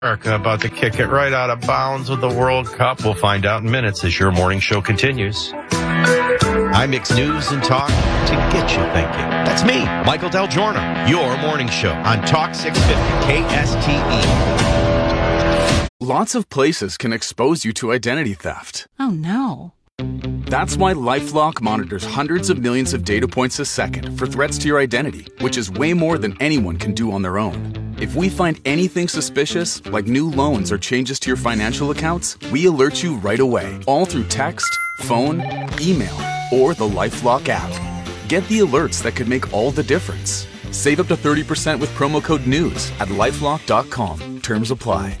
America about to kick it right out of bounds with the World Cup. We'll find out in minutes as your morning show continues. I mix news and talk to get you thinking. That's me, Michael Del Giorno, your morning show on Talk 650 KSTE. Lots of places can expose you to identity theft. Oh, no. That's why LifeLock monitors hundreds of millions of data points a second for threats to your identity, which is way more than anyone can do on their own. If we find anything suspicious, like new loans or changes to your financial accounts, we alert you right away, all through text, phone, email, or the LifeLock app. Get the alerts that could make all the difference. Save up to 30% with promo code NEWS at LifeLock.com. Terms apply.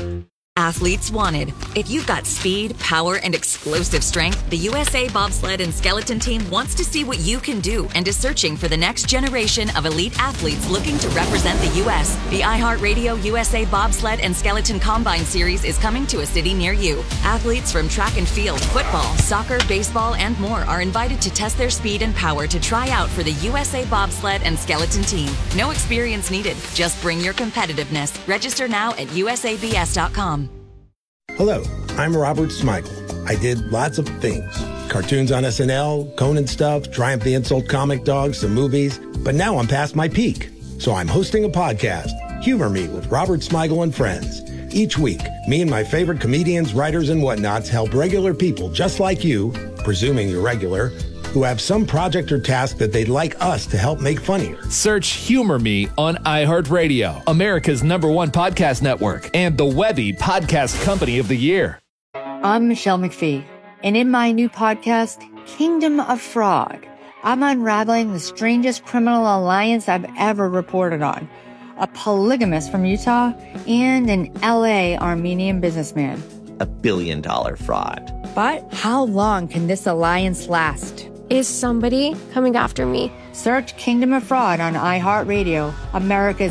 Athletes wanted. If you've got speed, power, and explosive strength, the USA Bobsled and Skeleton Team wants to see what you can do and is searching for the next generation of elite athletes looking to represent the U.S. The iHeartRadio USA Bobsled and Skeleton Combine Series is coming to a city near you. Athletes from track and field, football, soccer, baseball, and more are invited to test their speed and power to try out for the USA Bobsled and Skeleton Team. No experience needed. Just bring your competitiveness. Register now at usabs.com. Hello, I'm Robert Smigel. I did lots of things. Cartoons on SNL, Conan stuff, Triumph the Insult Comic Dogs, some movies. But now I'm past my peak. So I'm hosting a podcast, Humor Me with Robert Smigel and Friends. Each week, me and my favorite comedians, writers, and whatnots help regular people just like you, presuming you're regular, who have some project or task that they'd like us to help make funnier. Search Humor Me on iHeartRadio, America's #1 podcast network, and the Webby Podcast Company of the Year. I'm Michelle McPhee, and in my new podcast, Kingdom of Fraud, I'm unraveling the strangest criminal alliance I've ever reported on. A polygamist from Utah and an LA Armenian businessman. $1 billion fraud. But how long can this alliance last? Is somebody coming after me? Search Kingdom of Fraud on iHeartRadio, America's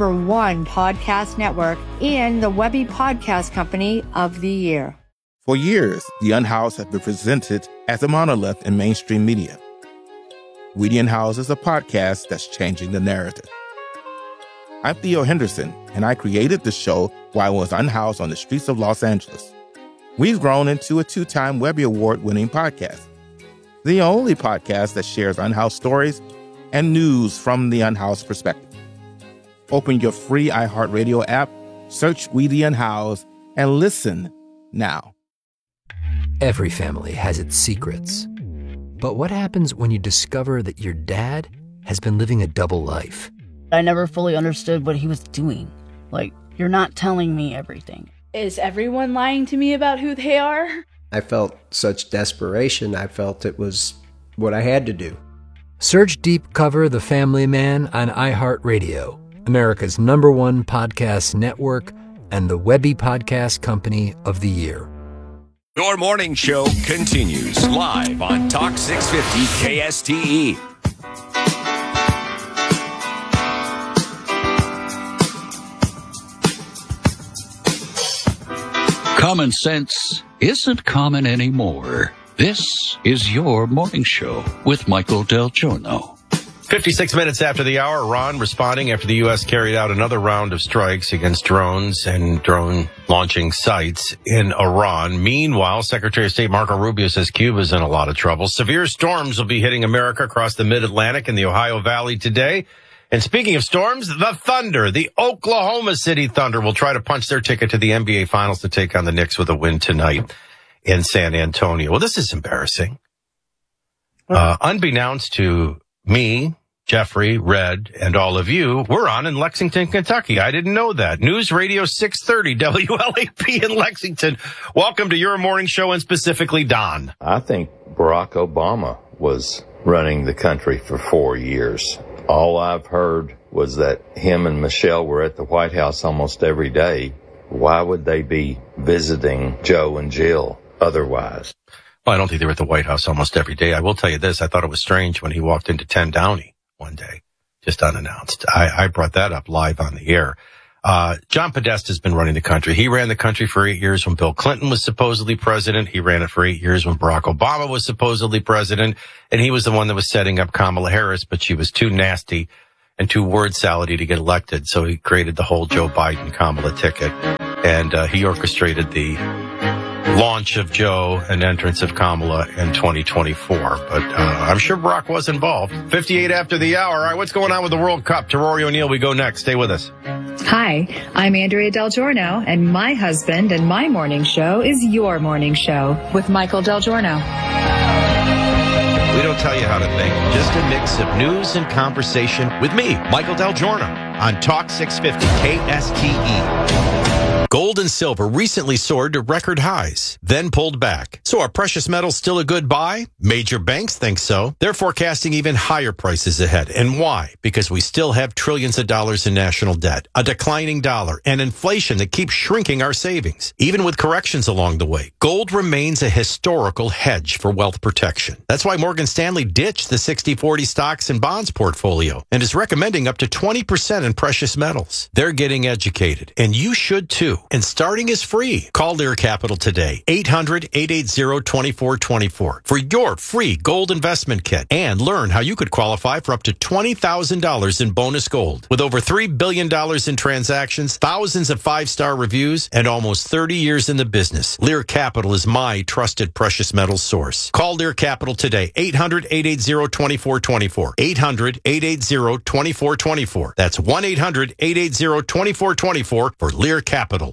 #1 podcast network, and the Webby Podcast Company of the Year. For years, The Unhoused has been presented as a monolith in mainstream media. We the Unhoused is a podcast that's changing the narrative. I'm Theo Henderson, and I created the show while I was unhoused on the streets of Los Angeles. We've grown into a 2-time Webby Award-winning podcast. The only podcast that shares unhoused stories and news from the unhoused perspective. Open your free iHeartRadio app, search We the Unhoused, and listen now. Every family has its secrets. But what happens when you discover that your dad has been living a double life? I never fully understood what he was doing. Like, you're not telling me everything. Is everyone lying to me about who they are? I felt such desperation. I felt it was what I had to do. Search Deep Cover The Family Man on iHeartRadio, America's #1 podcast network, and the Webby Podcast Company of the Year. Your morning show continues live on Talk 650 KSTE. Common sense isn't common anymore. This is your morning show with Michael Del Giorno. 56 minutes after the hour, Iran responding after the U.S. carried out another round of strikes against drones and drone launching sites in Iran. Meanwhile, Secretary of State Marco Rubio says Cuba's in a lot of trouble. Severe storms will be hitting America across the Mid-Atlantic and the Ohio Valley today. And speaking of storms, the Thunder, the Oklahoma City Thunder, will try to punch their ticket to the NBA Finals to take on the Knicks with a win tonight in San Antonio. Well, this is embarrassing. Unbeknownst to me, Jeffrey, Red, and all of you, we're on in Lexington, Kentucky. I didn't know that. News Radio 630 WLAP in Lexington. Welcome to your morning show, and specifically Don. I think Barack Obama was running the country for 4 years. All I've heard was that him and Michelle were at the White House almost every day. Why would they be visiting Joe and Jill otherwise? Well, I don't think they were at the White House almost every day. I will tell you this. I thought it was strange when he walked into 10 Downey one day, just unannounced. I brought that up live on the air. John Podesta's been running the country. He ran the country for 8 years when Bill Clinton was supposedly president. He ran it for 8 years when Barack Obama was supposedly president. And he was the one that was setting up Kamala Harris, but she was too nasty and too word salady to get elected. So he created the whole Joe Biden-Kamala ticket. And he orchestrated the launch of Joe and entrance of Kamala in 2024. But I'm sure Barack was involved. 58 after the hour. All right, what's going on with the World Cup? To Rory O'Neill, we go next. Stay with us. Hi, I'm Andrea Del Giorno, and my husband and my morning show is your morning show with Michael Del Giorno. We don't tell you how to think, just a mix of news and conversation with me, Michael Del Giorno, on Talk 650 KSTE. Gold and silver recently soared to record highs, then pulled back. So are precious metals still a good buy? Major banks think so. They're forecasting even higher prices ahead. And why? Because we still have trillions of dollars in national debt, a declining dollar, and inflation that keeps shrinking our savings. Even with corrections along the way, gold remains a historical hedge for wealth protection. That's why Morgan Stanley ditched the 60-40 stocks and bonds portfolio and is recommending up to 20% in precious metals. They're getting educated, and you should too. And starting is free. Call Lear Capital today, 800-880-2424 for your free gold investment kit and learn how you could qualify for up to $20,000 in bonus gold. With over $3 billion in transactions, thousands of five-star reviews, and almost 30 years in the business, Lear Capital is my trusted precious metals source. Call Lear Capital today, 800-880-2424, 800-880-2424. That's 1-800-880-2424 for Lear Capital.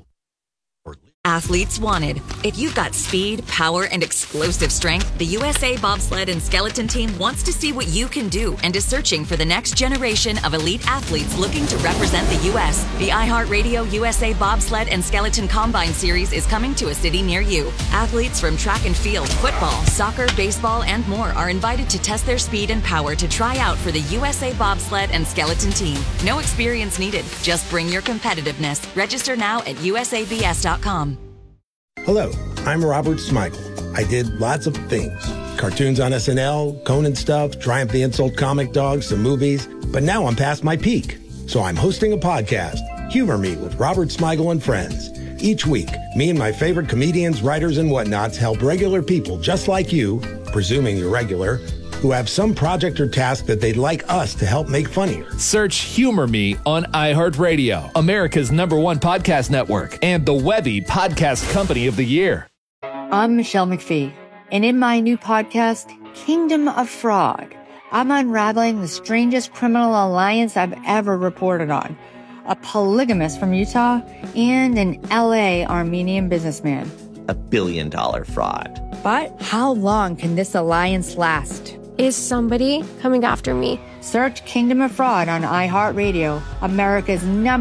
Athletes wanted. If you've got speed, power, and explosive strength, the USA Bobsled and Skeleton Team wants to see what you can do and is searching for the next generation of elite athletes looking to represent the U.S. The iHeartRadio USA Bobsled and Skeleton Combine Series is coming to a city near you. Athletes from track and field, football, soccer, baseball, and more are invited to test their speed and power to try out for the USA Bobsled and Skeleton Team. No experience needed. Just bring your competitiveness. Register now at usabs.com. Hello, I'm Robert Smigel. I did lots of things. Cartoons on SNL, Conan stuff, Triumph the Insult Comic Dog, some movies. But now I'm past my peak. So I'm hosting a podcast, Humor Me with Robert Smigel and Friends. Each week, me and my favorite comedians, writers, and whatnots help regular people just like you, presuming you're regular, who have some project or task that they'd like us to help make funnier. Search Humor Me on iHeartRadio, America's #1 podcast network, and the Webby Podcast Company of the Year. I'm Michelle McPhee, and in my new podcast, Kingdom of Frog, I'm unraveling the strangest criminal alliance I've ever reported on. A polygamist from Utah and an LA Armenian businessman. $1 billion fraud. But how long can this alliance last? Is somebody coming after me? Search Kingdom of Fraud on iHeartRadio, America's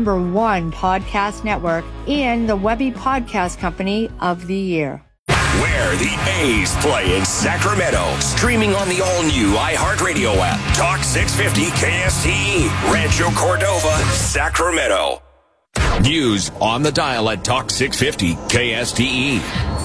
#1 podcast network, and the Webby Podcast Company of the Year. Where the A's play in Sacramento. Streaming on the all-new iHeartRadio app. Talk 650 KSTE. Rancho Cordova, Sacramento. News on the dial at Talk 650 KSTE.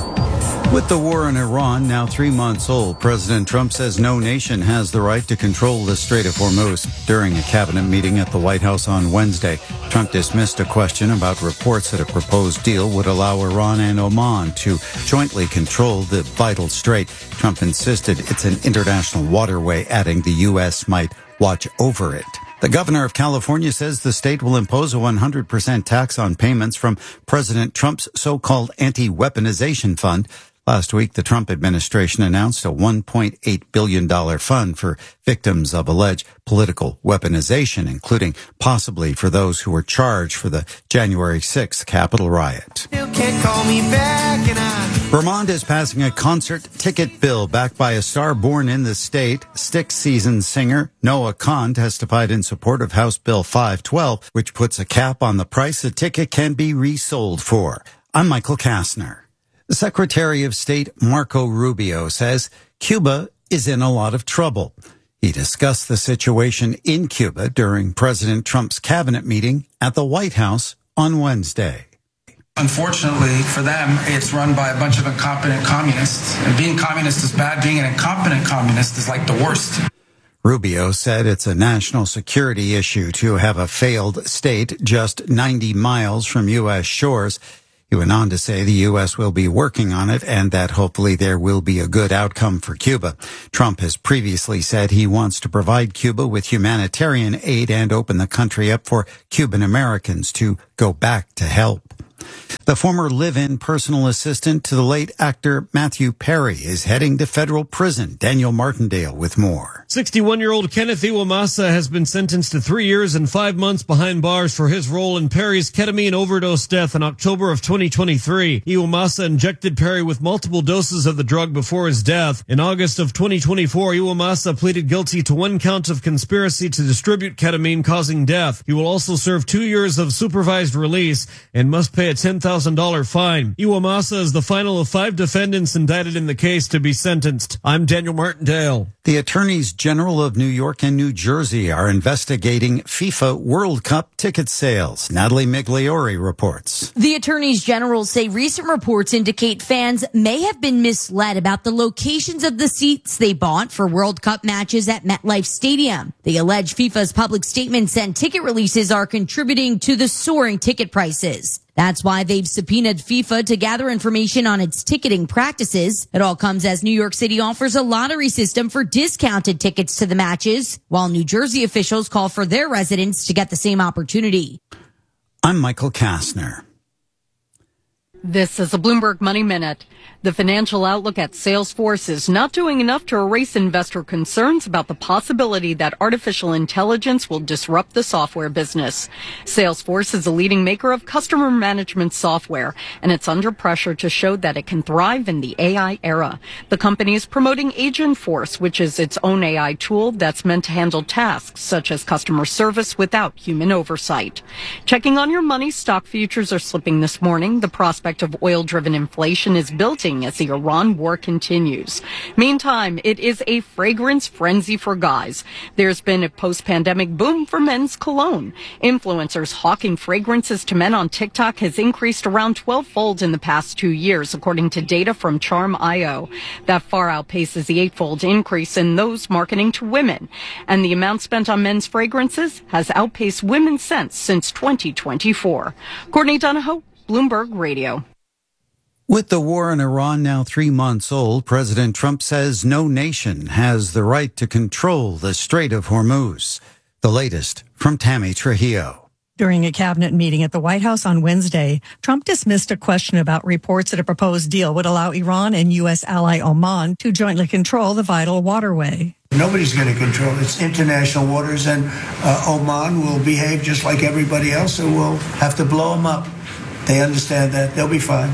With the war in Iran now 3 months old, President Trump says no nation has the right to control the Strait of Hormuz. During a cabinet meeting at the White House on Wednesday, Trump dismissed a question about reports that a proposed deal would allow Iran and Oman to jointly control the vital strait. Trump insisted it's an international waterway, adding the U.S. might watch over it. The governor of California says the state will impose a 100% tax on payments from President Trump's so-called anti-weaponization fund. Last week, the Trump administration announced a $1.8 billion fund for victims of alleged political weaponization, including possibly for those who were charged for the January 6th Capitol riot. Vermont is passing a concert ticket bill backed by a star born in the state. Styx season singer Noah Kahn testified in support of House Bill 512, which puts a cap on the price a ticket can be resold for. I'm Michael Kastner. Secretary of State Marco Rubio says Cuba is in a lot of trouble. He discussed the situation in Cuba during President Trump's cabinet meeting at the White House on Wednesday. Unfortunately for them, it's run by a bunch of incompetent communists. And being communist is bad. Being an incompetent communist is like the worst. Rubio said it's a national security issue to have a failed state just 90 miles from U.S. shores. He went on to say the U.S. will be working on it and that hopefully there will be a good outcome for Cuba. Trump has previously said he wants to provide Cuba with humanitarian aid and open the country up for Cuban Americans to go back to help. The former live-in personal assistant to the late actor Matthew Perry is heading to federal prison. Daniel Martindale with more. 61-year-old Kenneth Iwamasa has been sentenced to 3 years and 5 months behind bars for his role in Perry's ketamine overdose death in October of 2023. Iwamasa injected Perry with multiple doses of the drug before his death. In August of 2024, Iwamasa pleaded guilty to 1 count of conspiracy to distribute ketamine causing death. He will also serve 2 years of supervised release and must pay a $10,000 fine. Iwamasa is the final of 5 defendants indicted in the case to be sentenced. I'm Daniel Martindale. The attorneys general of New York and New Jersey are investigating FIFA World Cup ticket sales. Natalie Migliori reports. The attorneys general say recent reports indicate fans may have been misled about the locations of the seats they bought for World Cup matches at MetLife Stadium. They allege FIFA's public statements and ticket releases are contributing to the soaring ticket prices. That's why they've subpoenaed FIFA to gather information on its ticketing practices. It all comes as New York City offers a lottery system for discounted tickets to the matches, while New Jersey officials call for their residents to get the same opportunity. I'm Michael Kastner. This is a Bloomberg Money Minute. The financial outlook at Salesforce is not doing enough to erase investor concerns about the possibility that artificial intelligence will disrupt the software business. Salesforce is a leading maker of customer management software, and it's under pressure to show that it can thrive in the AI era. The company is promoting Agentforce, which is its own AI tool that's meant to handle tasks such as customer service without human oversight. Checking on your money, stock futures are slipping this morning. The prospect of oil-driven inflation is building as the Iran war continues. Meantime, it is a fragrance frenzy for guys. There's been a post-pandemic boom for men's cologne. Influencers hawking fragrances to men on TikTok has increased around 12-fold in the past 2 years, according to data from Charm.io. That far outpaces the 8-fold increase in those marketing to women. And the amount spent on men's fragrances has outpaced women's scents since 2024. Courtney Donahoe, Bloomberg Radio. With the war in Iran now 3 months old, President Trump says no nation has the right to control the Strait of Hormuz. The latest from Tammy Trujillo. During a cabinet meeting at the White House on Wednesday, Trump dismissed a question about reports that a proposed deal would allow Iran and U.S. ally Oman to jointly control the vital waterway. Nobody's going to control it. It's international waters, and Oman will behave just like everybody else, and we'll have to blow them up. They understand that. They'll be fine.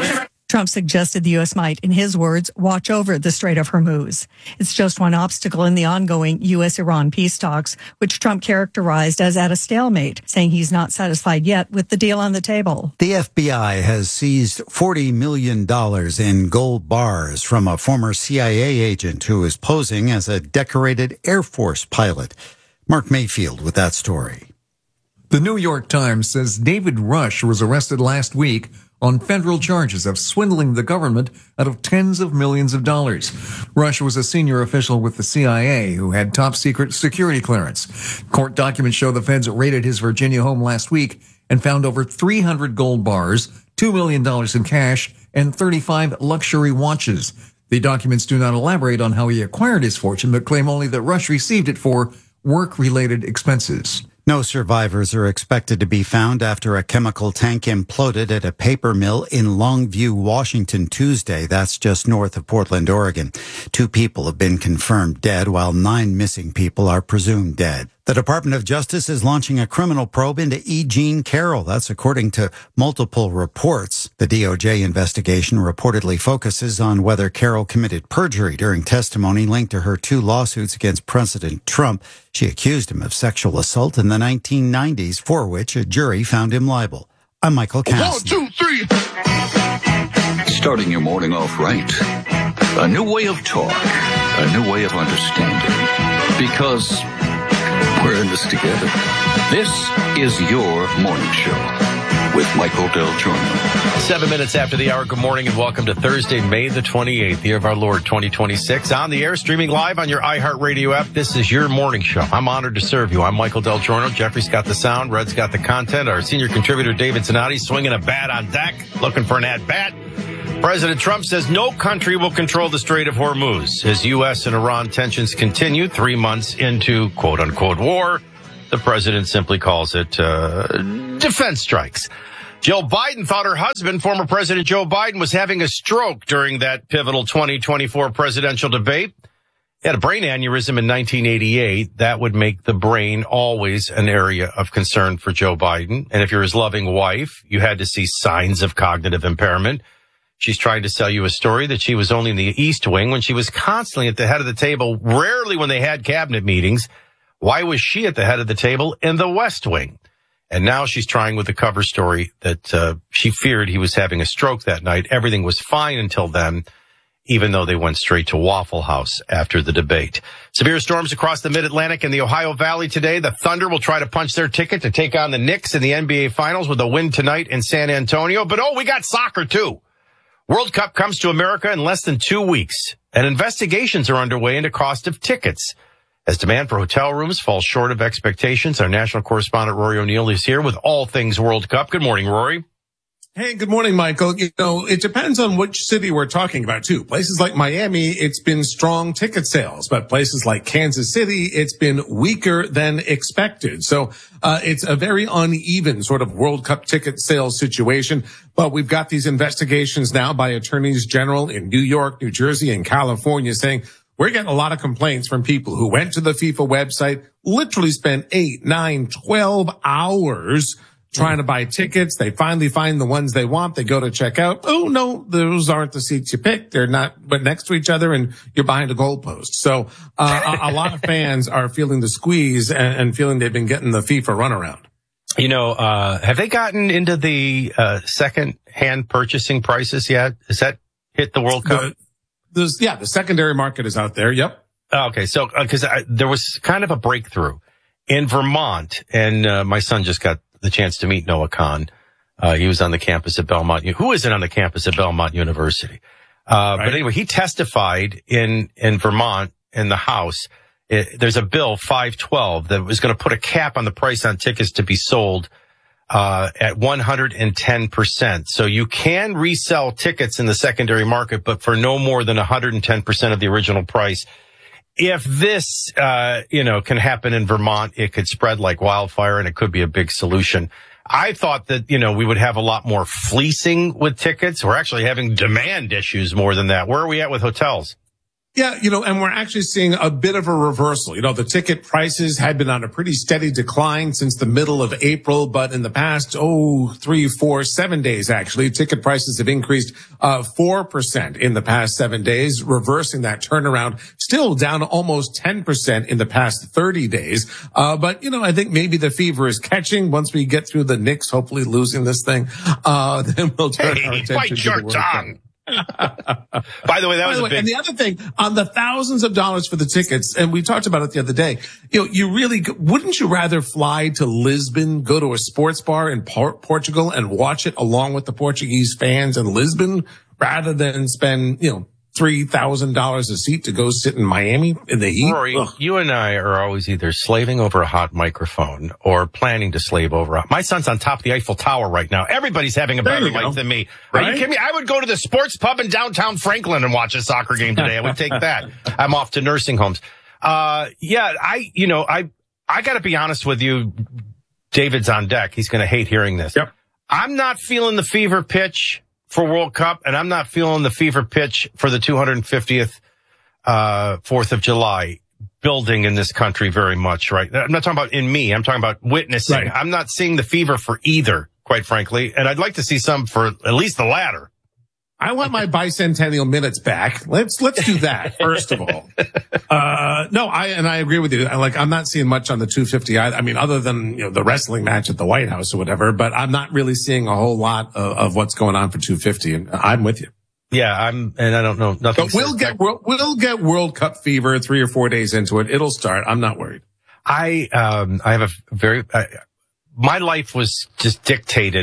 Trump suggested the U.S. might, in his words, watch over the Strait of Hormuz. It's just one obstacle in the ongoing U.S.-Iran peace talks, which Trump characterized as at a stalemate, saying he's not satisfied yet with the deal on the table. The FBI has seized $40 million in gold bars from a former CIA agent who is posing as a decorated Air Force pilot. Mark Mayfield with that story. The New York Times says David Rush was arrested last week on federal charges of swindling the government out of tens of millions of dollars. Rush was a senior official with the CIA who had top-secret security clearance. Court documents show the feds raided his Virginia home last week and found over 300 gold bars, $2 million in cash, and 35 luxury watches. The documents do not elaborate on how he acquired his fortune, but claim only that Rush received it for work-related expenses. No survivors are expected to be found after a chemical tank imploded at a paper mill in Longview, Washington, Tuesday. That's just north of Portland, Oregon. 2 people have been confirmed dead, while 9 missing people are presumed dead. The Department of Justice is launching a criminal probe into E. Jean Carroll. That's according to multiple reports. The DOJ investigation reportedly focuses on whether Carroll committed perjury during testimony linked to her 2 lawsuits against President Trump. She accused him of sexual assault in the 1990s, for which a jury found him liable. I'm Michael Kastner. 1, 2, 3. Starting your morning off right. A new way of talk. A new way of understanding. Because we're in this together. This is your morning show. with Michael Del Giorno. 7 minutes after the hour. Good morning and welcome to Thursday, May the 28th, year of our Lord 2026. On the air, streaming live on your iHeartRadio app. This is your morning show. I'm honored to serve you. I'm Michael Del Giorno. Jeffrey's got the sound. Red's got the content. Our senior contributor, David Zanotti, swinging a bat on deck, looking for an at-bat. President Trump says no country will control the Strait of Hormuz. As U.S. and Iran tensions continue 3 months into quote-unquote war, the president simply calls it defense strikes. Jill Biden thought her husband, former President Joe Biden, was having a stroke during that pivotal 2024 presidential debate. He had a brain aneurysm in 1988. That would make the brain always an area of concern for Joe Biden. And if you're his loving wife, you had to see signs of cognitive impairment. She's trying to sell you a story that she was only in the East Wing when she was constantly at the head of the table, rarely when they had cabinet meetings. Why was she at the head of the table in the West Wing? And now she's trying with the cover story that she feared he was having a stroke that night. Everything was fine until then, even though they went straight to Waffle House after the debate. Severe storms across the Mid-Atlantic and the Ohio Valley today. The Thunder will try to punch their ticket to take on the Knicks in the NBA Finals with a win tonight in San Antonio. But, we got soccer, too. World Cup comes to America in less than 2 weeks, and investigations are underway into cost of tickets. As demand for hotel rooms falls short of expectations, our national correspondent Rory O'Neill is here with all things World Cup. Good morning, Rory. Hey, good morning, Michael. It depends on which city we're talking about, too. Places like Miami, it's been strong ticket sales, but places like Kansas City, it's been weaker than expected. So it's a very uneven sort of World Cup ticket sales situation. But we've got these investigations now by attorneys general in New York, New Jersey, and California saying, we're getting a lot of complaints from people who went to the FIFA website, literally spent 8, 9, 12 hours trying to buy tickets. They finally find the ones they want. They go to check out. Oh, no, those aren't the seats you picked. They're not, but next to each other and you're behind a goalpost. So a lot of fans are feeling the squeeze and feeling they've been getting the FIFA runaround. Have they gotten into the second-hand purchasing prices yet? Has that hit the World Cup? The secondary market is out there. Yep. Okay. So, cause there was kind of a breakthrough in Vermont and, my son just got the chance to meet Noah Kahn. He was on the campus at Belmont. Who isn't on the campus at Belmont University? Right. But anyway, he testified in Vermont in the House. There's a bill 512 that was going to put a cap on the price on tickets to be sold at 110%. So you can resell tickets in the secondary market, but for no more than 110% of the original price. If this, can happen in Vermont, it could spread like wildfire and it could be a big solution. I thought that, we would have a lot more fleecing with tickets. We're actually having demand issues more than that. Where are we at with hotels? Yeah, and we're actually seeing a bit of a reversal. The ticket prices had been on a pretty steady decline since the middle of April, but in the past, 3, 4, 7 days, actually, ticket prices have increased 4% in the past 7 days, reversing that turnaround, still down almost 10% in the past 30 days. But, I think maybe the fever is catching. Once we get through the Knicks, hopefully losing this thing, then we'll turn our attention to the World Cup. By the way, that was a big... And the other thing, on the thousands of dollars for the tickets, and we talked about it the other day, wouldn't you rather fly to Lisbon, go to a sports bar in Portugal and watch it along with the Portuguese fans in Lisbon rather than spend, $3,000 a seat to go sit in Miami in the heat? Rory, you and I are always either slaving over a hot microphone or planning to slave over my son's on top of the Eiffel Tower right now. Everybody's having a better life than me. Right? Are you kidding me? I would go to the sports pub in downtown Franklin and watch a soccer game today. I would take that. I'm off to nursing homes. I got to be honest with you. David's on deck. He's going to hate hearing this. Yep. I'm not feeling the fever pitch for World Cup, and I'm not feeling the fever pitch for the 250th 4th of July building in this country very much, right? I'm not talking about in me. I'm talking about witnessing. Right. I'm not seeing the fever for either, quite frankly, and I'd like to see some for at least the latter. I want my bicentennial minutes back. Let's do that first of all. I agree with you. I'm not seeing much on the 250. I mean, other than the wrestling match at the White House or whatever. But I'm not really seeing a whole lot of what's going on for 250. And I'm with you. Yeah, I don't know nothing. But we'll get World Cup fever 3 or 4 days into it. It'll start. I'm not worried. I have my life was just dictated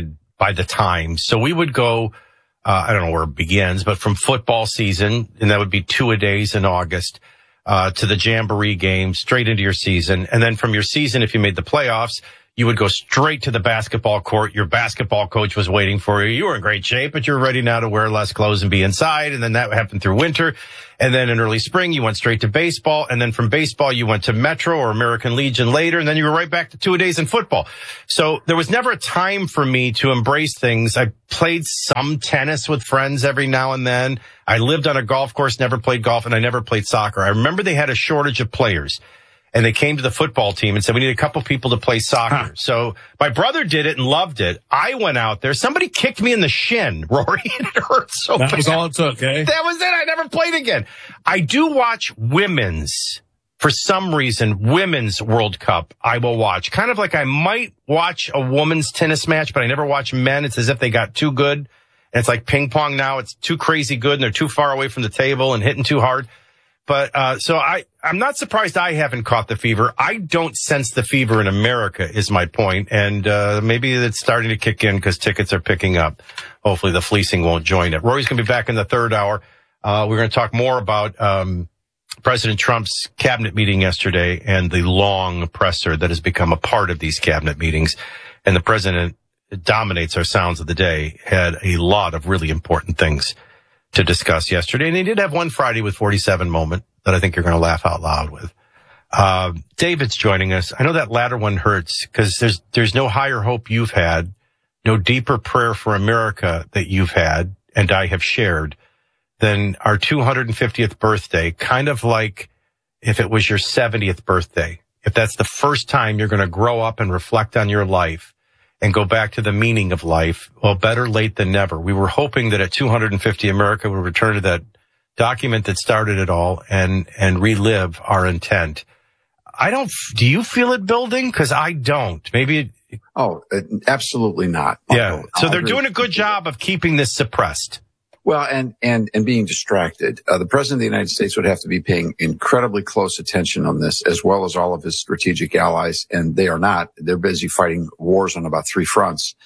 by the time. So we would go, I don't know where it begins, but from football season, and that would be 2-a-days in August, to the Jamboree game, straight into your season. And then from your season, if you made the playoffs, you would go straight to the basketball court. Your basketball coach was waiting for you. You were in great shape, but you're ready now to wear less clothes and be inside. And then that happened through winter. And then in early spring, you went straight to baseball. And then from baseball, you went to Metro or American Legion later. And then you were right back to 2-a-days in football. So there was never a time for me to embrace things. I played some tennis with friends every now and then. I lived on a golf course, never played golf, and I never played soccer. I remember they had a shortage of players. And they came to the football team and said, we need a couple people to play soccer. So my brother did it and loved it. I went out there. Somebody kicked me in the shin, Rory, and it hurt so bad. That was all it took, eh? That was it. I never played again. I do watch women's, for some reason, women's World Cup I will watch. Kind of like I might watch a women's tennis match, but I never watch men. It's as if they got too good. And it's like ping pong now. It's too crazy good and they're too far away from the table and hitting too hard. But, so I'm not surprised I haven't caught the fever. I don't sense the fever in America is my point. And, maybe it's starting to kick in because tickets are picking up. Hopefully the fleecing won't join it. Rory's going to be back in the third hour. We're going to talk more about, President Trump's cabinet meeting yesterday and the long presser that has become a part of these cabinet meetings. And the president dominates our sounds of the day, had a lot of really important things to discuss yesterday. And he did have one Friday with 47 moment that I think you're going to laugh out loud with. David's joining us. I know that latter one hurts because there's no higher hope you've had, no deeper prayer for America that you've had and I have shared than our 250th birthday, kind of like if it was your 70th birthday. If that's the first time you're going to grow up and reflect on your life and go back to the meaning of life, well, better late than never. We were hoping that at 250 America would return to that document that started it all and relive our intent. Do you feel it building? Because I don't. Maybe. Absolutely not. Yeah. So they're doing a good job of keeping this suppressed. Well, and being distracted. The president of the United States would have to be paying incredibly close attention on this, as well as all of his strategic allies. And they are not. They're busy fighting wars on about 3 fronts,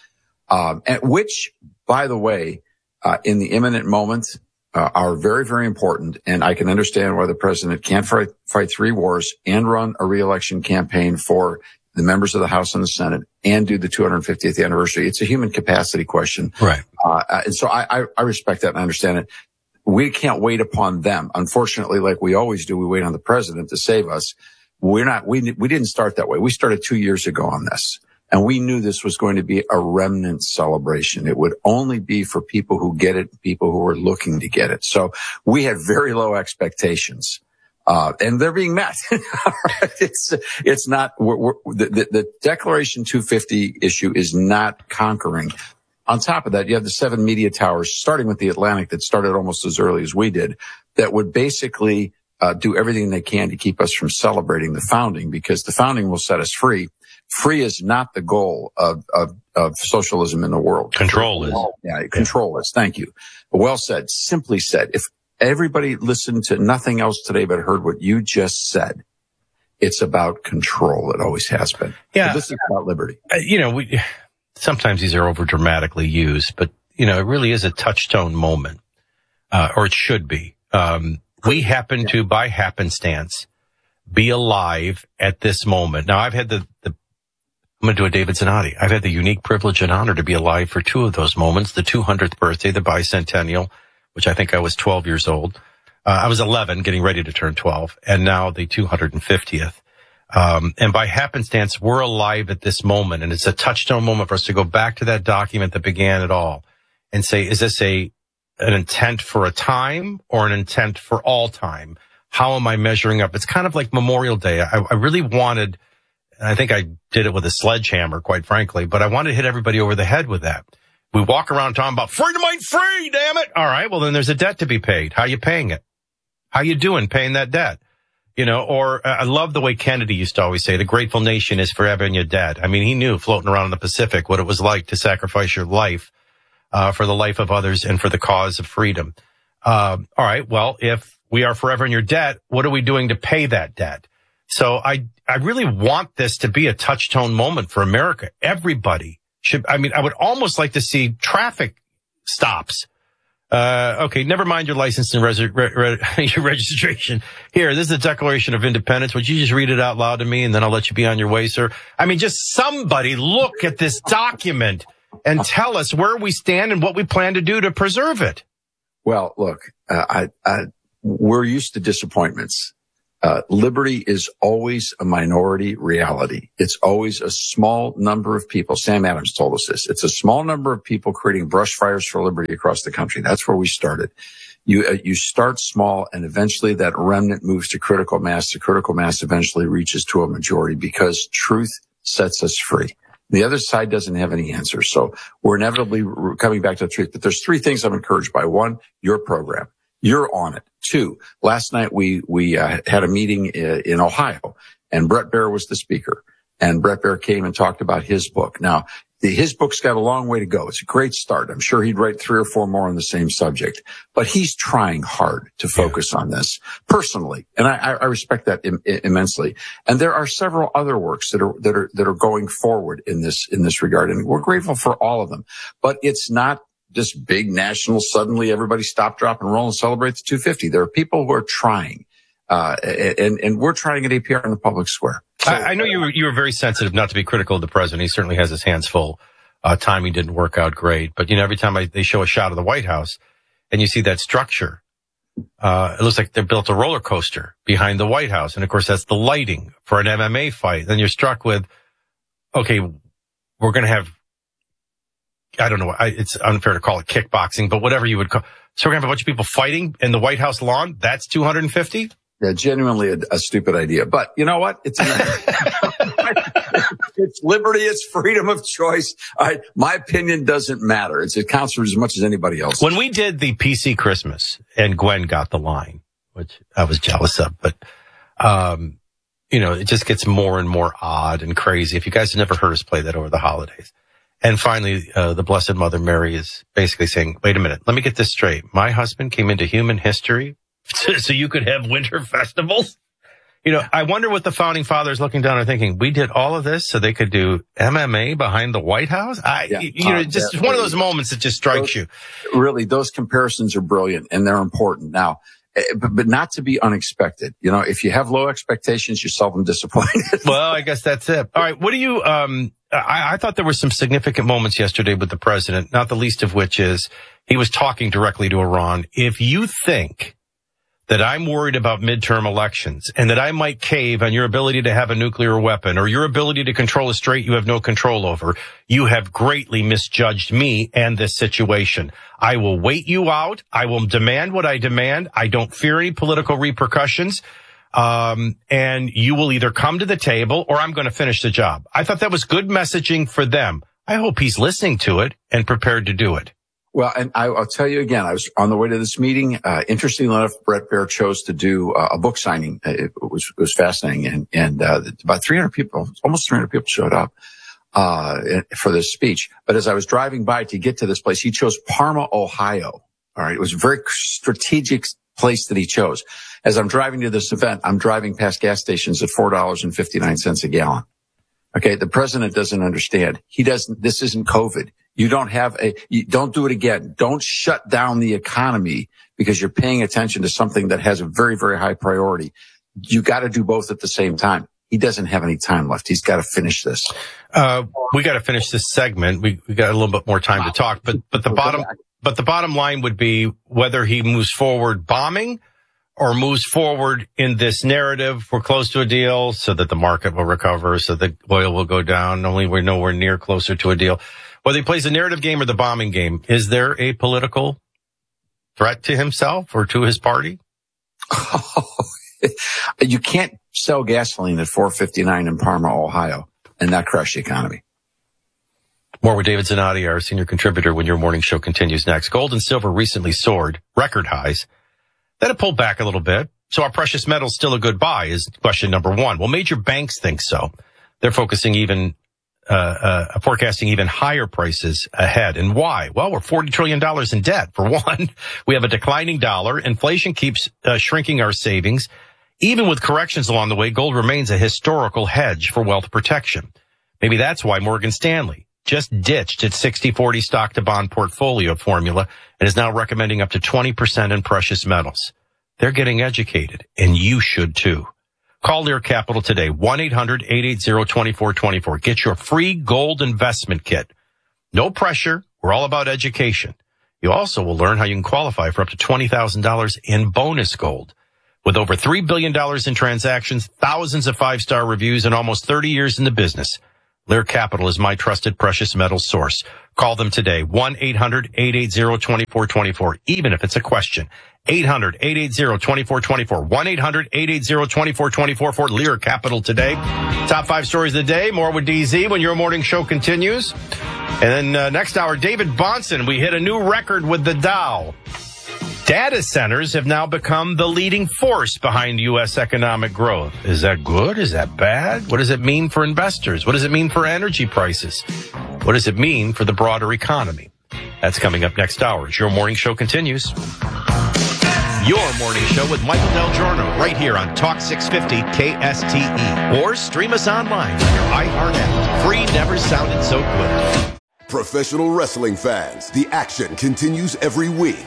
which, by the way, in the imminent moment, are very, very important. And I can understand why the president can't fight 3 wars and run a re-election campaign for the members of the House and the Senate and do the 250th anniversary. It's a human capacity question. Right. And so I respect that and I understand it. We can't wait upon them. Unfortunately, like we always do, we wait on the president to save us. We didn't start that way. We started 2 years ago on this, and we knew this was going to be a remnant celebration. It would only be for people who get it, people who are looking to get it. So we had very low expectations. And they're being met. It's not, the Declaration 250 issue is not conquering. On top of that, you have the 7 media towers, starting with the Atlantic, that started almost as early as we did, that would basically do everything they can to keep us from celebrating the founding, because the founding will set us free. Free is not the goal of socialism in the world. Control is. Yeah, control is. Thank you. Well said. Simply said. If everybody listened to nothing else today but heard what you just said, it's about control. It always has been. Yeah. But this is about liberty. Sometimes these are over dramatically used, but it really is a touchstone moment, or it should be. We happen to, by happenstance, be alive at this moment. Now, I've had I'm going to do a David Zanotti. I've had the unique privilege and honor to be alive for 2 of those moments: the 200th birthday, the bicentennial, which I think I was 12 years old. I was 11, getting ready to turn 12, and now the 250th. And by happenstance, we're alive at this moment, and it's a touchstone moment for us to go back to that document that began it all and say, is this an intent for a time or an intent for all time? How am I measuring up? It's kind of like Memorial Day. I really wanted, and I think I did it with a sledgehammer, quite frankly, but I wanted to hit everybody over the head with that. We walk around talking about freedom ain't free, damn it. All right, well, then there's a debt to be paid. How you paying it? How you doing paying that debt? Or I love the way Kennedy used to always say, the grateful nation is forever in your debt. I mean, he knew floating around in the Pacific what it was like to sacrifice your life for the life of others and for the cause of freedom. All right, well, if we are forever in your debt, what are we doing to pay that debt? So I really want this to be a touchstone moment for America. Everybody I would almost like to see traffic stops. Okay, never mind your license and your registration. Here, this is the Declaration of Independence. Would you just read it out loud to me, and then I'll let you be on your way, sir? I mean, just somebody look at this document and tell us where we stand and what we plan to do to preserve it. Well, look, we're used to disappointments. Liberty is always a minority reality. It's always a small number of people. Sam Adams told us this. It's a small number of people creating brush fires for liberty across the country. That's where we started. You start small, and eventually that remnant moves to critical mass. The critical mass eventually reaches to a majority because truth sets us free. The other side doesn't have any answers. So we're inevitably coming back to the truth. But there's three things I'm encouraged by. One, your program. You're on it. Two, last night we had a meeting in Ohio, and Bret Baier was the speaker. And Bret Baier came and talked about his book. Now, his book's got a long way to go. It's a great start. I'm sure he'd write 3 or 4 more on the same subject. But he's trying hard to focus on this personally, and I respect that immensely. And there are several other works that are going forward in this regard, and we're grateful for all of them. But it's not this big national, suddenly everybody stop, drop, and roll and celebrate the 250. There are people who are trying, and we're trying at APR in the public square. So, I know you were very sensitive not to be critical of the president. He certainly has his hands full. Timing didn't work out great. But, every time they show a shot of the White House and you see that structure, it looks like they built a roller coaster behind the White House. And, of course, that's the lighting for an MMA fight. Then you're struck with, okay, we're going to have, I don't know, it's unfair to call it kickboxing, but whatever you would call. So we're going to have a bunch of people fighting in the White House lawn? That's 250? Yeah, genuinely a stupid idea. But you know what? It's liberty, it's freedom of choice. My opinion doesn't matter. It counts for as much as anybody else. When we did the PC Christmas and Gwen got the line, which I was jealous of, but, it just gets more and more odd and crazy. If you guys have never heard us play that over the holidays. And finally, the Blessed Mother Mary is basically saying, wait a minute, let me get this straight. My husband came into human history so you could have winter festivals? I wonder what the founding fathers looking down are thinking. We did all of this so they could do MMA behind the White House? Just one of those moments that just strikes you. Really, those comparisons are brilliant and they're important. Now, but not to be unexpected. If you have low expectations, you're seldom disappointed. Well, I guess that's it. All right. What do you, I thought there were some significant moments yesterday with the president, not the least of which is he was talking directly to Iran. If you think that I'm worried about midterm elections and that I might cave on your ability to have a nuclear weapon or your ability to control a strait you have no control over, you have greatly misjudged me and this situation. I will wait you out. I will demand what I demand. I don't fear any political repercussions. And you will either come to the table or I'm going to finish the job. I thought that was good messaging for them. I hope he's listening to it and prepared to do it. Well, and I'll tell you again, I was on the way to this meeting. Interestingly enough, Bret Baier chose to do a book signing. It was fascinating. And about 300 people, almost 300 people showed up for this speech. But as I was driving by to get to this place, he chose Parma, Ohio. All right. It was a very strategic place that he chose. As I'm driving to this event, I'm driving past gas stations at $4.59 a gallon. Okay. The president doesn't understand. This isn't COVID. You don't do it again. Don't shut down the economy because you're paying attention to something that has a very, very high priority. You got to do both at the same time. He doesn't have any time left. He's got to finish this. We got to finish this segment. We got a little bit more time to talk, but the bottom line would be whether he moves forward bombing or moves forward in this narrative. We're close to a deal so that the market will recover, so that oil will go down. Only we're nowhere near closer to a deal. Whether he plays the narrative game or the bombing game, is there a political threat to himself or to his party? You can't sell gasoline at $4.59 in Parma, Ohio, and not crush the economy. More with David Zanotti, our senior contributor, when your morning show continues next. Gold and silver recently soared record highs. Then it pulled back a little bit. So are precious metals still a good buy is question number one. Well, major banks think so. They're forecasting even higher prices ahead. And why? Well, we're $40 trillion in debt, for one. We have a declining dollar. Inflation keeps shrinking our savings. Even with corrections along the way, gold remains a historical hedge for wealth protection. Maybe that's why Morgan Stanley just ditched its 60-40 stock to bond portfolio formula and is now recommending up to 20% in precious metals. They're getting educated, and you should too. Call Lear Capital today, 1-800-880-2424. Get your free gold investment kit. No pressure. We're all about education. You also will learn how you can qualify for up to $20,000 in bonus gold. With over $3 billion in transactions, thousands of five-star reviews, and almost 30 years in the business, Lear Capital is my trusted precious metals source. Call them today, 1-800-880-2424, even if it's a question. 800-880-2424, 1-800-880-2424 for Lear Capital today. Top 5 stories of the day, more with DZ when your morning show continues. And then next hour, David Bahnsen, we hit a new record with the Dow. Data centers have now become the leading force behind U.S. economic growth. Is that good? Is that bad? What does it mean for investors? What does it mean for energy prices? What does it mean for the broader economy? That's coming up next hour as your morning show continues. Your morning show with Michael Del Giorno right here on Talk 650 KSTE. Or stream us online on your iHeart app. Free never sounded so good. Professional wrestling fans, the action continues every week.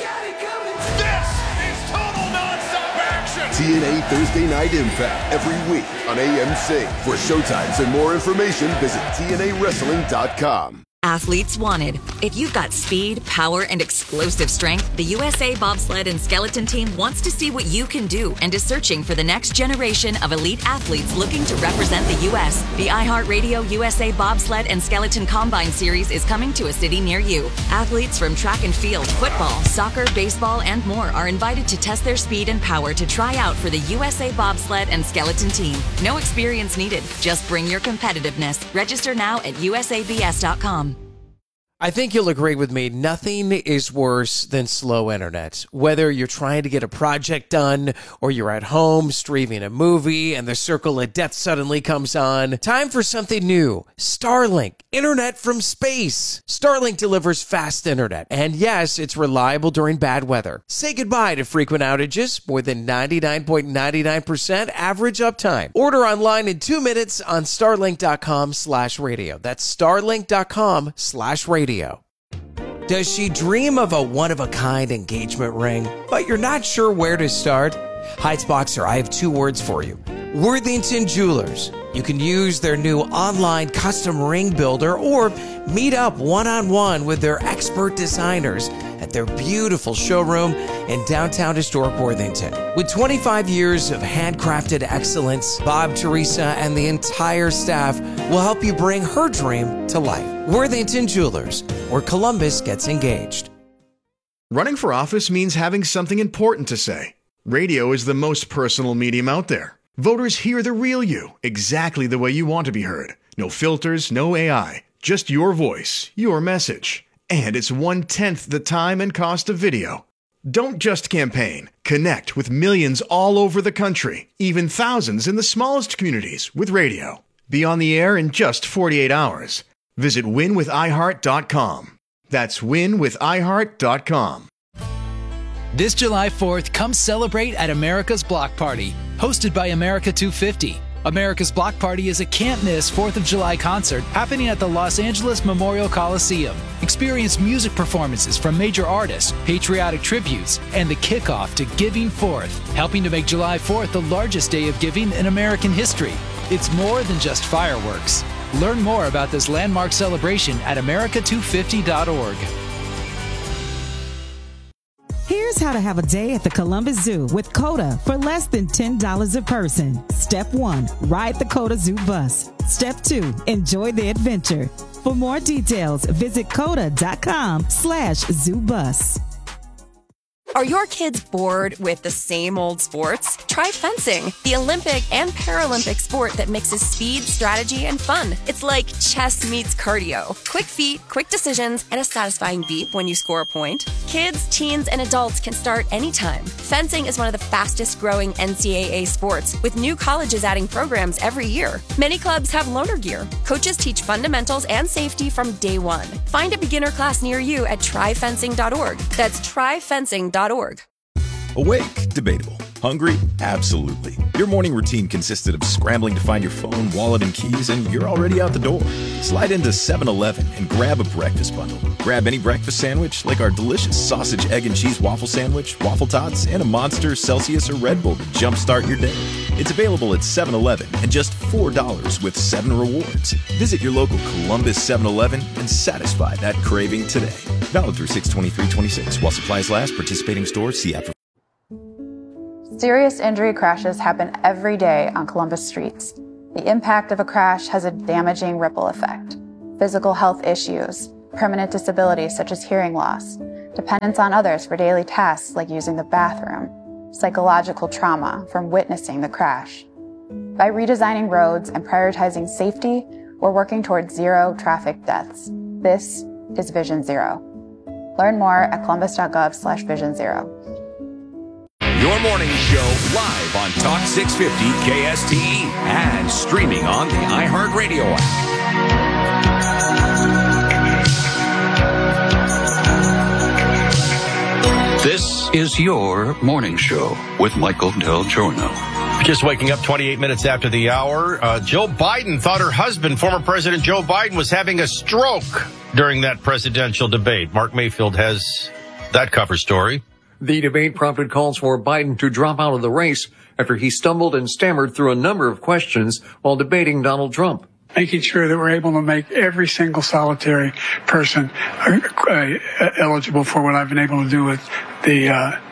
TNA Thursday Night Impact every week on AMC. For showtimes and more information, visit TNAWrestling.com. Athletes wanted. If you've got speed, power, and explosive strength, the USA Bobsled and Skeleton Team wants to see what you can do and is searching for the next generation of elite athletes looking to represent the U.S. The iHeartRadio USA Bobsled and Skeleton Combine Series is coming to a city near you. Athletes from track and field, football, soccer, baseball, and more are invited to test their speed and power to try out for the USA Bobsled and Skeleton Team. No experience needed. Just bring your competitiveness. Register now at usabs.com. I think you'll agree with me, nothing is worse than slow internet. Whether you're trying to get a project done or you're at home streaming a movie and the circle of death suddenly comes on. Time for something new. Starlink, internet from space. Starlink delivers fast internet. And yes, it's reliable during bad weather. Say goodbye to frequent outages, more than 99.99% average uptime. Order online in 2 minutes on starlink.com/radio. That's starlink.com/radio. Does she dream of a one-of-a-kind engagement ring, but you're not sure where to start? Heights Boxer, I have 2 words for you. Worthington Jewelers. You can use their new online custom ring builder or meet up one-on-one with their expert designers at their beautiful showroom in downtown historic Worthington. With 25 years of handcrafted excellence, Bob, Teresa, and the entire staff will help you bring her dream to life. Worthington Jewelers, where Columbus gets engaged. Running for office means having something important to say. Radio is the most personal medium out there. Voters hear the real you, exactly the way you want to be heard. No filters, no AI, just your voice, your message. And it's 1/10 the time and cost of video. Don't just campaign. Connect with millions all over the country, even thousands in the smallest communities with radio. Be on the air in just 48 hours. Visit winwithiheart.com. That's winwithiheart.com. This July 4th, come celebrate at America's Block Party, hosted by America 250. America's Block Party is a can't-miss 4th of July concert happening at the Los Angeles Memorial Coliseum. Experience music performances from major artists, patriotic tributes, and the kickoff to Giving Forth, helping to make July 4th the largest day of giving in American history. It's more than just fireworks. Learn more about this landmark celebration at america250.org. Here's how to have a day at the Columbus Zoo with COTA for less than $10 a person. Step 1, ride the COTA Zoo bus. Step 2, enjoy the adventure. For more details, visit COTA.com/zoobus. Are your kids bored with the same old sports? Try fencing, the Olympic and Paralympic sport that mixes speed, strategy, and fun. It's like chess meets cardio. Quick feet, quick decisions, and a satisfying beep when you score a point. Kids, teens, and adults can start anytime. Fencing is one of the fastest growing NCAA sports, with new colleges adding programs every year. Many clubs have loaner gear. Coaches teach fundamentals and safety from day one. Find a beginner class near you at tryfencing.org. That's tryfencing.org. Awake, debatable. Hungry? Absolutely. Your morning routine consisted of scrambling to find your phone, wallet, and keys, and you're already out the door. Slide into 7-Eleven and grab a breakfast bundle. Grab any breakfast sandwich, like our delicious sausage, egg, and cheese waffle sandwich, waffle tots, and a Monster, Celsius, or Red Bull to jumpstart your day. It's available at 7-Eleven and just $4 with 7 rewards. Visit your local Columbus 7-Eleven and satisfy that craving today. Valid through 6/23/26. While supplies last, participating stores see app. Serious injury crashes happen every day on Columbus streets. The impact of a crash has a damaging ripple effect. Physical health issues, permanent disabilities such as hearing loss, dependence on others for daily tasks like using the bathroom, psychological trauma from witnessing the crash. By redesigning roads and prioritizing safety, we're working towards zero traffic deaths. This is Vision Zero. Learn more at columbus.gov/Vision Zero. Your morning show live on Talk 650 KSTE and streaming on the iHeartRadio app. This is your morning show with Michael Del Giorno. Just waking up 28 minutes after the hour. Joe Biden thought her husband, former President Joe Biden, was having a stroke during that presidential debate. Mark Mayfield has that cover story. The debate prompted calls for Biden to drop out of the race after he stumbled and stammered through a number of questions while debating Donald Trump. Making sure that we're able to make every single solitary person eligible for what I've been able to do with the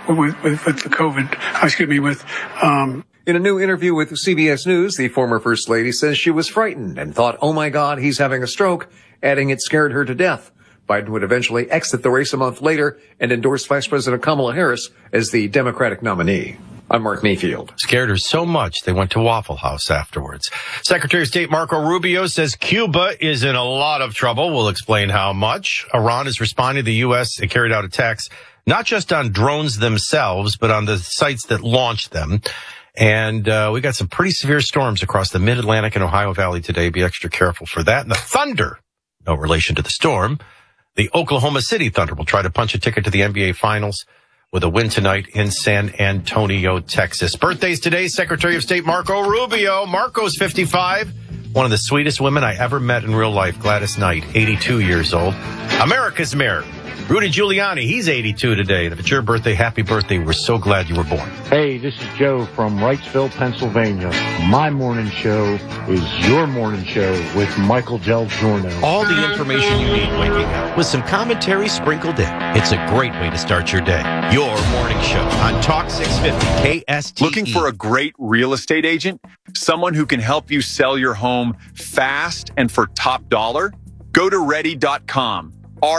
COVID. In a new interview with CBS News, the former First Lady says she was frightened and thought, "Oh my God, he's having a stroke," adding it scared her to death. Biden would eventually exit the race a month later and endorse Vice President Kamala Harris as the Democratic nominee. I'm Mark Mayfield. Scared her so much they went to Waffle House afterwards. Secretary of State Marco Rubio says Cuba is in a lot of trouble. We'll explain how much. Iran is responding to the U.S. They carried out attacks not just on drones themselves, but on the sites that launched them. And we got some pretty severe storms across the Mid-Atlantic and Ohio Valley today. Be extra careful for that. And the thunder, no relation to the storm. The Oklahoma City Thunder will try to punch a ticket to the NBA Finals with a win tonight in San Antonio, Texas. Birthdays today, Secretary of State Marco Rubio. Marco's 55. One of the sweetest women I ever met in real life, Gladys Knight, 82 years old. America's mayor, Rudy Giuliani, he's 82 today. And if it's your birthday, happy birthday. We're so glad you were born. Hey, this is Joe from Wrightsville, Pennsylvania. My morning show is your morning show with Michael Del Giorno. All the information you need waking up with some commentary sprinkled in. It's a great way to start your day. Your morning show on Talk 650 KSTE. Looking for a great real estate agent? Someone who can help you sell your home fast and for top dollar? Go to ready.com.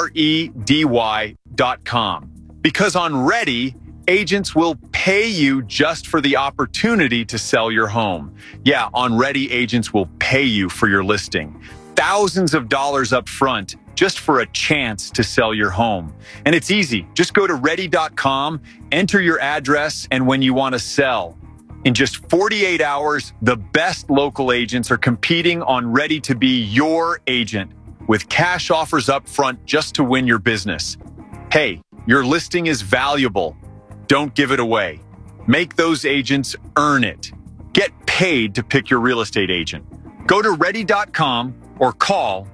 REDY.com. Because on Ready, agents will pay you just for the opportunity to sell your home. Yeah, on Ready, agents will pay you for your listing. Thousands of dollars up front just for a chance to sell your home. And it's easy. Just go to ready.com, enter your address, and when you want to sell. In just 48 hours, the best local agents are competing on Ready to be your agent, with cash offers up front just to win your business. Hey, your listing is valuable. Don't give it away. Make those agents earn it. Get paid to pick your real estate agent. Go to ready.com or call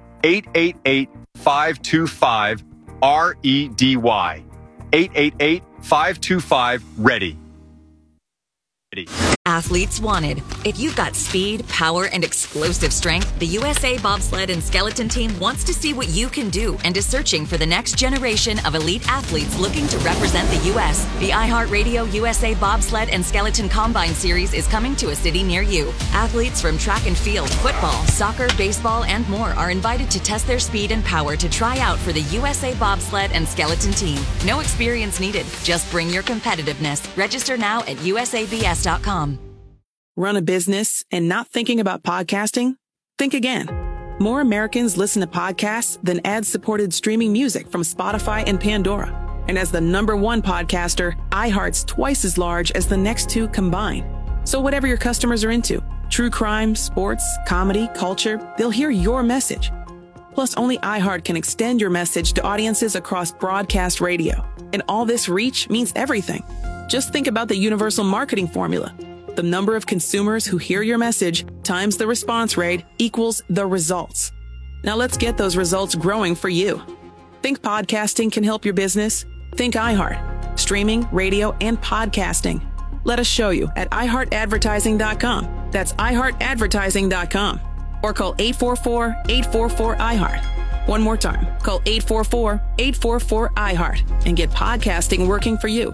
888-525-REDY. 888-525-READY. Athletes wanted. If you've got speed, power, and explosive strength, the USA Bobsled and Skeleton Team wants to see what you can do and is searching for the next generation of elite athletes looking to represent the U.S. The iHeartRadio USA Bobsled and Skeleton Combine Series is coming to a city near you. Athletes from track and field, football, soccer, baseball, and more are invited to test their speed and power to try out for the USA Bobsled and Skeleton Team. No experience needed. Just bring your competitiveness. Register now at usabs.com. Run a business and not thinking about podcasting? Think again. More Americans listen to podcasts than ad-supported streaming music from Spotify and Pandora. And as the #1 podcaster, iHeart's twice as large as the next two combined. So whatever your customers are into, true crime, sports, comedy, culture, they'll hear your message. Plus, only iHeart can extend your message to audiences across broadcast radio. And all this reach means everything. Just think about the universal marketing formula. The number of consumers who hear your message times the response rate equals the results. Now let's get those results growing for you. Think podcasting can help your business? Think iHeart. Streaming, radio, and podcasting. Let us show you at iHeartAdvertising.com. That's iHeartAdvertising.com. Or call 844-844-iHeart. One more time. Call 844-844-iHeart and get podcasting working for you.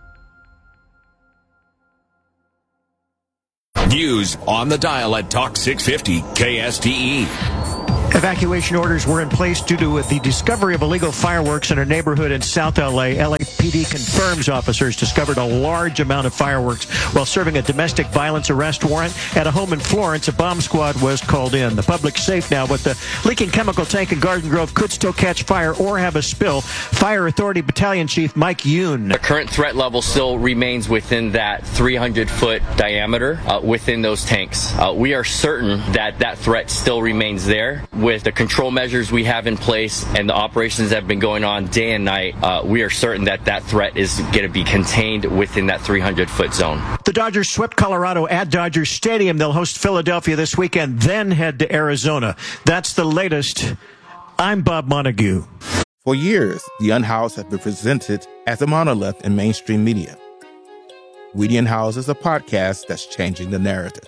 News on the dial at Talk 650 KSTE. Evacuation orders were in place due to the discovery of illegal fireworks in a neighborhood in South LA. LAPD confirms officers discovered a large amount of fireworks while serving a domestic violence arrest warrant at a home in Florence. A bomb squad was called in. The public's safe now, but the leaking chemical tank in Garden Grove could still catch fire or have a spill. Fire Authority Battalion Chief Mike Yoon. The current threat level still remains within that 300-foot diameter within those tanks. We are certain that that threat still remains there. With the control measures we have in place and the operations that have been going on day and night, we are certain that that threat is going to be contained within that 300-foot zone. The Dodgers swept Colorado at Dodger Stadium. They'll host Philadelphia this weekend, then head to Arizona. That's the latest. I'm Bob Montague. For years, The Unhoused has been presented as a monolith in mainstream media. We the Unhoused is a podcast that's changing the narrative.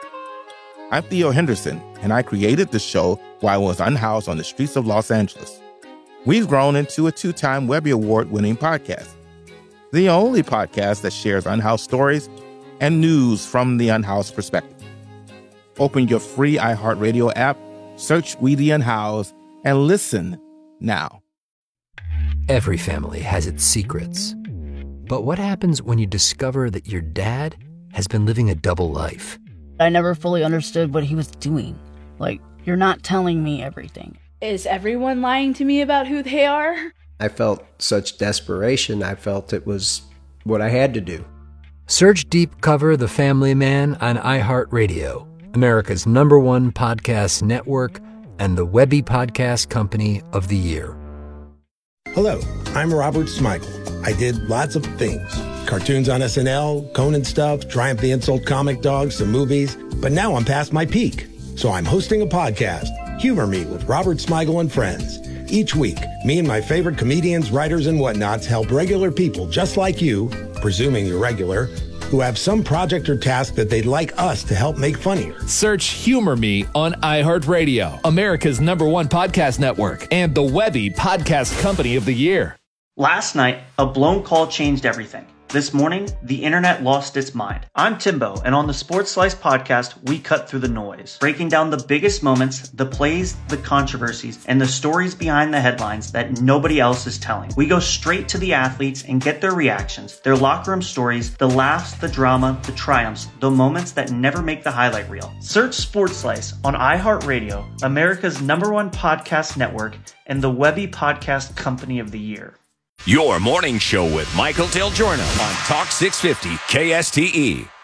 I'm Theo Henderson, and I created the show while I was unhoused on the streets of Los Angeles. We've grown into a 2-time Webby Award-winning podcast. The only podcast that shares unhoused stories and news from the unhoused perspective. Open your free iHeartRadio app, search We the Unhoused, and listen now. Every family has its secrets. But what happens when you discover that your dad has been living a double life? I never fully understood what he was doing. Like, you're not telling me everything. Is everyone lying to me about who they are? I felt such desperation. I felt it was what I had to do. Search Deep Cover The Family Man on iHeartRadio, America's #1 podcast network and the Webby Podcast Company of the Year. Hello, I'm Robert Smigel. I did lots of things. Cartoons on SNL, Conan stuff, Triumph the Insult Comic Dog, some movies. But now I'm past my peak. So I'm hosting a podcast, Humor Me with Robert Smigel and Friends. Each week, me and my favorite comedians, writers, and whatnots help regular people just like you, presuming you're regular, who have some project or task that they'd like us to help make funnier. Search Humor Me on iHeartRadio, America's #1 podcast network, and the Webby Podcast Company of the Year. Last night, a blown call changed everything. This morning, the internet lost its mind. I'm Timbo, and on the Sports Slice podcast, we cut through the noise, breaking down the biggest moments, the plays, the controversies, and the stories behind the headlines that nobody else is telling. We go straight to the athletes and get their reactions, their locker room stories, the laughs, the drama, the triumphs, the moments that never make the highlight reel. Search Sports Slice on iHeartRadio, America's #1 podcast network, and the Webby Podcast Company of the Year. Your morning show with Michael Del Giorno on Talk 650 KSTE.